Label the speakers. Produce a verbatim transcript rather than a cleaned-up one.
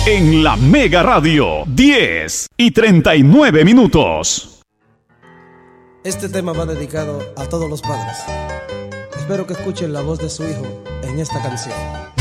Speaker 1: En la Mega Radio, diez y treinta y nueve minutos.
Speaker 2: Este tema va dedicado a todos los padres. Espero que escuchen la voz de su hijo en esta canción.